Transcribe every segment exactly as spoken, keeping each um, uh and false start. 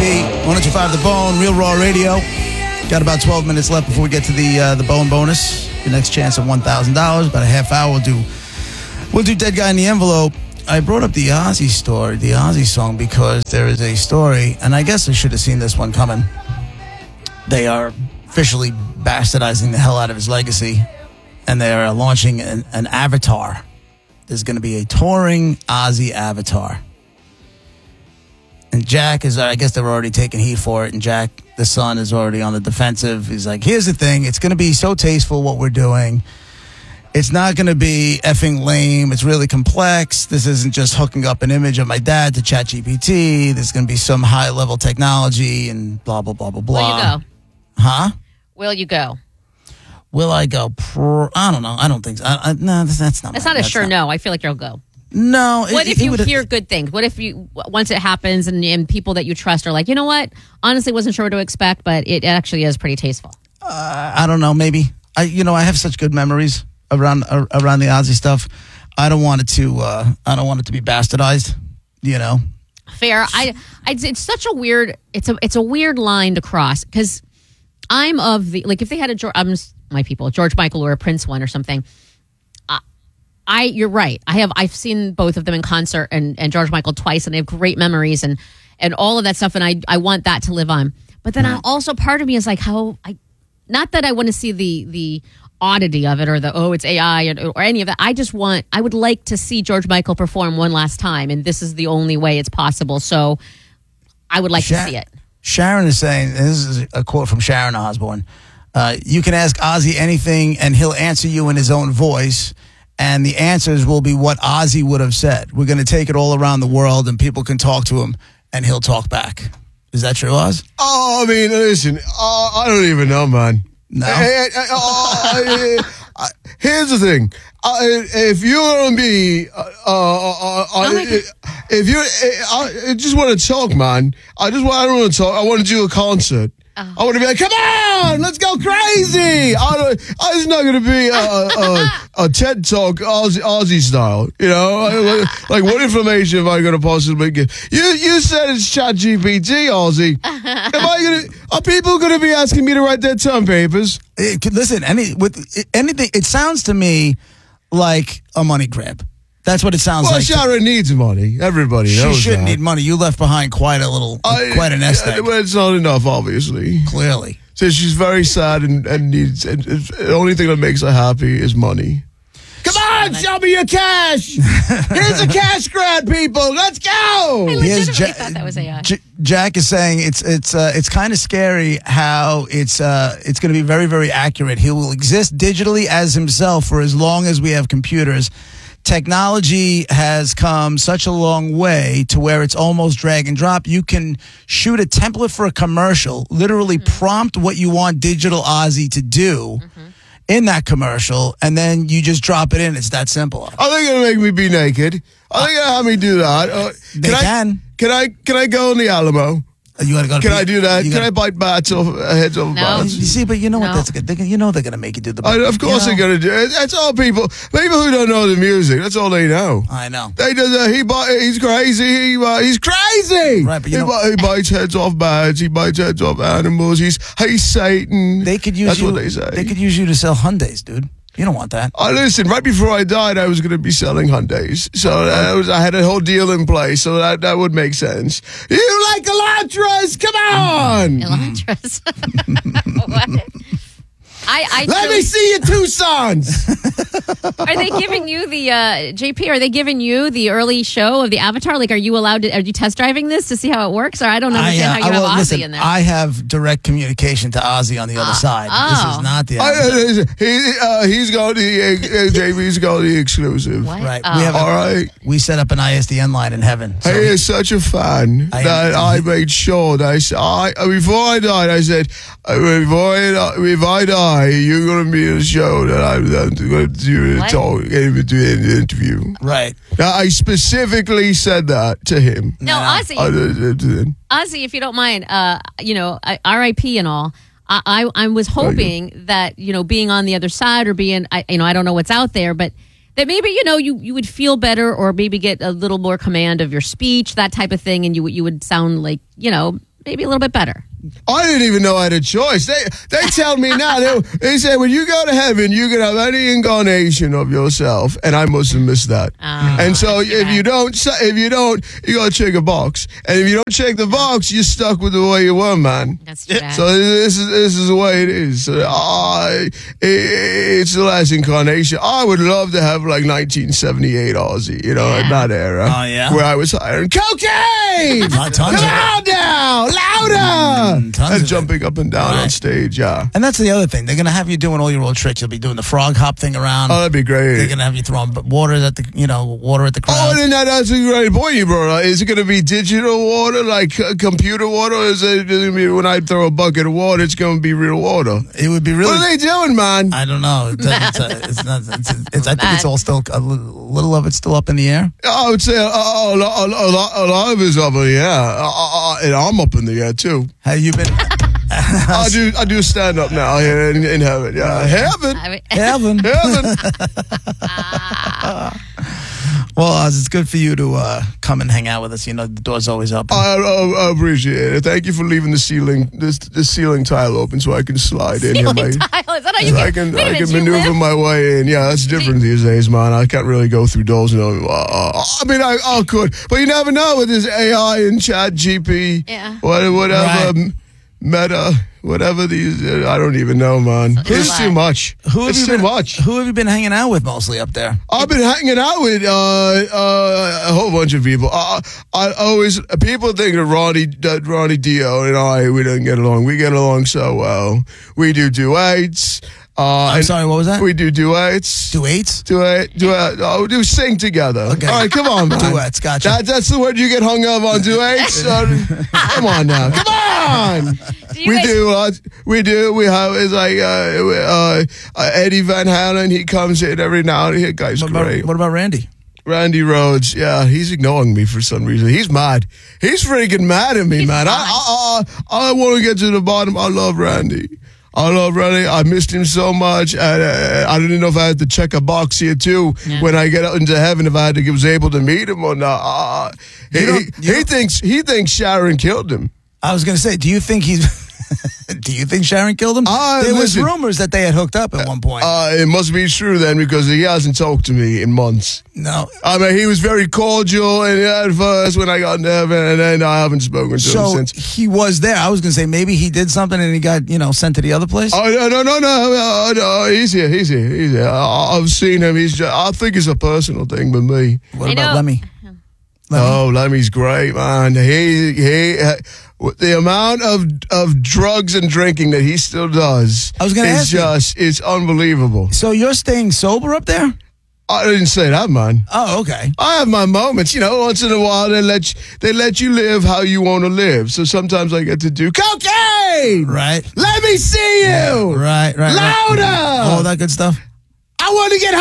P. one oh two point five The Bone, Real Raw Radio. Got about twelve minutes left before we get to the uh, the Bone bonus. Your next chance of one thousand dollars. About a half hour. We'll do, we'll do Dead Guy in the Envelope. I brought up the Ozzy story, the Ozzy song, because there is a story, and I guess I should have seen this one coming. They are officially bastardizing the hell out of his legacy, and they are launching an, an avatar. There's going to be a touring Ozzy avatar. And Jack is, I guess they're already taking heat for it, and Jack, the son, is already on the defensive. He's like, here's the thing, it's going to be so tasteful what we're doing. It's not going to be effing lame. It's really complex. This isn't just hooking up an image of my dad to ChatGPT. There's going to be some high-level technology and blah, blah, blah, blah, blah. Will you go? Huh? Will you go? Will I go? Pro- I don't know. I don't think so. I, I, no, that's, that's not That's my, not a that's sure not, no. I feel like you'll go. No. What it, if it you would've- hear good things? What if you, once it happens and, and people that you trust are like, you know what? Honestly, wasn't sure what to expect, but it actually is pretty tasteful. Uh, I don't know. Maybe. I. You know, I have such good memories around uh, around the Ozzy stuff. I don't want it to. Uh, I don't want it to be bastardized. You know. Fair. I. I it's such a weird. It's a. It's a weird line to cross because I'm of the like if they had a George. I'm my people George Michael or a Prince one or something. I. I you're right. I have. I've seen both of them in concert and and George Michael twice, and I have great memories and and all of that stuff. And I I want that to live on. But then I also part of me is like how I. Not that I want to see the the. oddity of it or the oh it's A I or, or any of that. I just want I would like to see George Michael perform one last time, and this is the only way it's possible, so I would like Sha- to see it. Sharon is saying, and this is a quote from Sharon Osbourne, uh, you can ask Ozzy anything and he'll answer you in his own voice, and the answers will be what Ozzy would have said. We're going to take it all around the world and people can talk to him and he'll talk back. Is that true, Oz? Oh, I mean, listen, uh, I don't even know, man. No. Hey, hey, uh, uh, here's the thing. Uh, if you're going to be, uh, uh, uh, uh, if you, uh, I just want to talk, man. I just want, I don't want to talk. I want to do a concert. Oh. I want to be like, come on, let's go crazy. I don't, I, it's not going to be a, a, a TED Talk Aussie, Aussie style, you know? Like, what information am I going to possibly get? You you said it's ChatGPT, Aussie. Am I going to, are people going to be asking me to write their term papers? It could, listen, any with anything, it sounds to me like a money grab. That's what it sounds well, like. Well, Sharon needs money. Everybody she knows She shouldn't that. need money. You left behind quite a little, I, quite a nest egg. Well, it's not enough, obviously. Clearly. So she's very sad and, and needs, and the only thing that makes her happy is money. Come on, show me your cash. Here's a cash grab, people. Let's go. I legitimately Ja- thought that was A I. J- Jack is saying it's it's uh, it's kind of scary how it's uh, it's going to be very, very accurate. He will exist digitally as himself for as long as we have computers. Technology has come such a long way to where it's almost drag and drop. You can shoot a template for a commercial, literally mm-hmm. prompt what you want Digital Ozzy to do mm-hmm. in that commercial, and then you just drop it in. It's that simple. Are they going to make me be naked? Are they going to have me do that? Uh, they can. can. I, can I Can I go on the Alamo? You gotta go to Can pe- I do that? Can gotta, I bite bats off uh, heads off no. bats? You see, but you know no. what? That's good. They can, you know they're gonna make you do the. I, of course you know? they're gonna do it. That's all people. People who don't know the music. That's all they know. I know. They do. Uh, he bite, He's crazy. He, uh, he's crazy. Right, but you he, know, he bites heads off bats. He bites heads off animals. He's he's Satan. They could use That's you. what they say. They could use you to sell Hyundais, dude. You don't want that. I listen. Right before I died, I was going to be selling Hyundais, so that was, I had a whole deal in place, so that that would make sense. You like Elantras? Come on, Elantras. What? I, I let truly, me see your Tucsons. Are they giving you the uh, J P? Are they giving you the early show of the Avatar? Like, are you allowed to? Are you test driving this to see how it works? Or I don't understand I, uh, how you I, have well, Ozzy listen, in there. I have direct communication to Ozzy on the other Uh, side. oh. This is not the. I, uh, he, uh, he's got the uh, J B's got the exclusive. What? Right. Oh. We have. A, All right. We set up an I S D N line in heaven. So He is such a fan I am- that I made sure that I, s- I before I died, I said, uh, before I, die- if I die, you're going to be in a show that I'm going to do a What? talk, do an interview. right. Now, I specifically said that to him. no, No. Ozzy. I did. Ozzy, if you don't mind, uh, you know, R I P and all. I, I I was hoping that, you know, being on the other side or being, I, you know, I don't know what's out there, but that maybe, you know, you, you would feel better or maybe get a little more command of your speech, that type of thing, and you you would sound like, you know, maybe a little bit better. I didn't even know I had a choice. They they tell me now. They, they say when you go to heaven, you can have any incarnation of yourself, and I must have missed that. Oh, and so if bad. you don't, if you don't, you gotta check a box. And if you don't check the box, you're stuck with the way you were, man. That's too bad. So this is this is the way it is. So, uh, it, it's the last incarnation. I would love to have like nineteen seventy-eight Aussie, you know, Yeah. in that era, Oh, yeah? where I was hiring cocaine. Tons Come of it. on now, louder. Mm, tons and of it. jumping up and down on Right. stage, yeah. And that's the other thing. They're going to have you doing all your old tricks. You'll be doing the frog hop thing around. Oh, that'd be They're great. going to have you throwing b- water at the, you know, water at the Oh, crowd. then that, that's a great point you brought up. Is it going to be digital water, like uh, computer water, or is it going to be when I throw a bucket of water, it's going to be real water? It would be really. What are they doing, man? I don't know. It's, it's, uh, it's not. It's, it's, I think it's all still a little, little of it's still up in the air. I would say a, a, a, lot, a, lot, a lot of it's up in the air, uh, uh, and I'm up in the air too. Have you been I do I do stand up now here in, in heaven. Yeah, heaven, I mean, heaven? heaven. Well, Oz, it's good for you to uh, come and hang out with us. You know, the door's always open. I, I, I appreciate it. Thank you for leaving the ceiling this the ceiling tile open so I can slide in. ceiling my, tile. Is that how you so get? I can wait a I minute, can do you maneuver live? my way in. Yeah, that's different these days, man. I can't really go through doors. You know, uh, I mean, I, I could, but you never know with this A I and Chat G P, Yeah. what, whatever, Right. um, Meta, whatever these. Uh, I don't even know, man. It's a It's lot. too much. Who have it's you too been, much. Who have you been hanging out with mostly up there? I've been hanging out with uh, uh, a whole bunch of people. I, I always people think that Ronnie, that Ronnie Dio and I we don't get along. We get along so well. We do duets. Uh, I'm and sorry, what was that? We do duets. Duets? Duet, duet. Oh, we do sing together. Okay. All right, come on, man. Duets, gotcha. That, that's the word you get hung up on. Duets. Uh, come on now. Come on. Do you We guys- do, uh, we do. We have it's like uh, uh, uh, Eddie Van Halen. He comes in every now and then. That guy's What about, great. what about Randy? Randy Rhodes, yeah, he's ignoring me for some reason. He's mad. He's freaking mad at me, He's man. I, I, I, I want to get to the bottom. I love Randy. I love Randy. I missed him so much. And, uh, I didn't know if I had to check a box here too Yeah. when I get out into heaven. If I had to was able to meet him or not. Uh, he, You don't- he, you he don't- thinks he thinks Sharon killed him. I was going to say, do you think he's. Do you think Sharon killed him? Uh, there was listen. rumors that they had hooked up at one point. Uh, it must be true then because he hasn't talked to me in months. no. I mean, he was very cordial and at first when I got into heaven, and then I haven't spoken to him So since. he was there. I was going to say maybe he did something and he got, you know, sent to the other place. Oh no no no no! Uh, no he's here. He's here. He's here. I, I've seen him. He's. Just, I think it's a personal thing with me. what I about know- Lemmy? Lemmy? Oh, Lemmy's great, man. He he. Uh, the amount of of drugs and drinking that he still does I was gonna is ask you. just it's unbelievable. So you're staying sober up there? I didn't say that, man. Oh, okay. I have my moments, you know. Once in a while, they let you, they let you live how you want to live. So sometimes I get to do cocaine. Right. Let me see you. Right, right. Louder. Right. All that good stuff. I want to get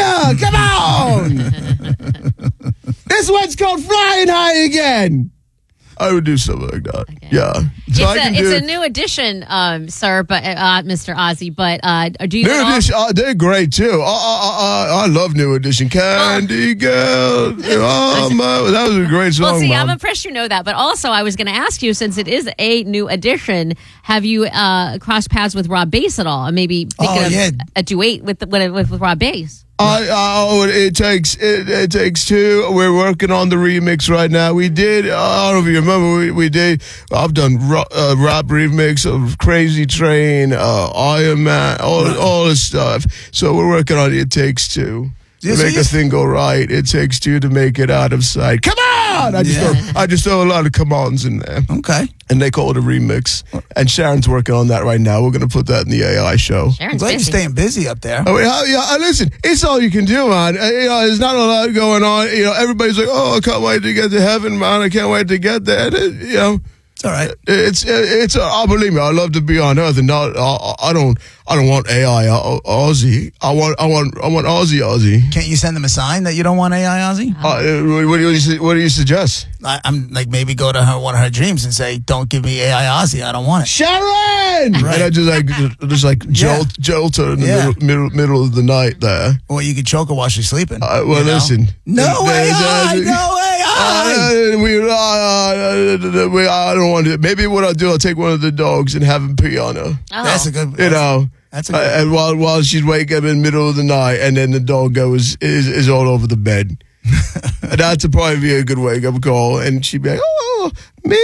higher. Come on. This one's called flying high again. I would do something like that. Yeah. So It's, I a, can it's do a new addition, um, sir, but uh, Mister Ozzy. But uh, do you? New at all- Edition. Oh, they're great too. I, I, I, I love New Edition. Candy Girl. Oh, my, that was a great song. Well, see, Mom. I'm impressed you know that. But also, I was going to ask you, since it is a new edition, have you uh, crossed paths with Rob Bass at all? Or maybe thinking Oh, of yeah. a duet with, with with with Rob Bass. I, I, oh, it takes it, it takes two. We're working on the remix right now. We did. Uh, I don't know if you remember. We, we did. I've done ro- uh, rap remix of Crazy Train, uh, Iron Man, all all this stuff. So we're working on It Takes Two to Yeah, so make you- a thing go right. It takes two to make it out of sight. Come on! I just Yeah. throw, I just throw a lot of come ons in there, Okay. and they call it a remix. And Sharon's working on that right now. We're gonna put that in the A I show. I'm Sharon's glad you're busy. staying busy up there. Oh, yeah, yeah, uh, listen, it's all you can do, man. Uh, you know, there's not a lot going on. You know, everybody's like, oh, I can't wait to get to heaven, man. I can't wait to get there. And it, you know, It's all right. it's, it's, uh, I believe me, I love to be on earth and not, I, I don't, I don't want A I Au- Aussie. I want, I want, I want Aussie Aussie. Can't you send them a sign that you don't want A I Ozzy? Uh, what, what do you, su- what do you suggest? I, I'm like maybe go to her one of her dreams and say, "Don't give me A I Ozzy. I don't want it." Sharon! Right. And I just like, just like jolt, jolt her in the Yeah. middle, middle, middle of the night there. Or you could choke her while she's sleeping. Uh, well, you know? listen. No There- A I. there's- No A I. Uh, we, uh, uh, we, I don't want to. Maybe what I'll do, I'll take one of the dogs and have him pee on her. Oh. That's a good. You know, That's a good. uh, and while while she's waking up in the middle of the night, and then the dog goes is is all over the bed. That'd probably be a good wake up call, and she'd be like, "Oh, me."